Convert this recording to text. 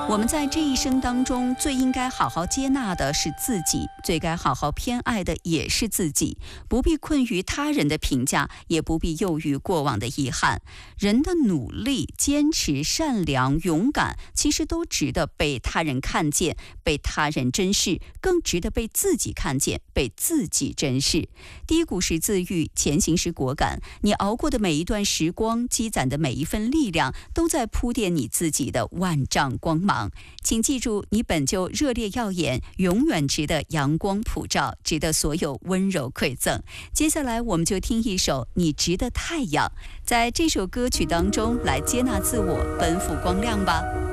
我们在这一生当中，最应该好好接纳的是自己，最该好好偏爱的也是自己。不必困于他人的评价，也不必囿于过往的遗憾。人的努力、坚持、善良、勇敢，其实都值得被他人看见，被他人珍视，更值得被自己看见，被自己珍视。低谷时自愈，前行时果敢。你熬过的每一段时光，积攒的每一份力量，都在铺垫你自己的万丈光芒。请记住，你本就热烈耀眼，永远值得阳光普照，值得所有温柔馈赠。接下来我们就听一首《你值得太阳》，在这首歌曲当中来接纳自我，奔赴光亮吧。